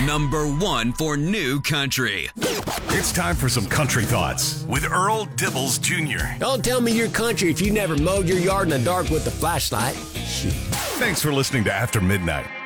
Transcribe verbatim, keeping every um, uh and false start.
number one for new country. It's time for some country thoughts with Earl Dibbles Junior Don't tell me you're country if you never mowed your yard in the dark with a flashlight. Shoot. Thanks for listening to After Midnight.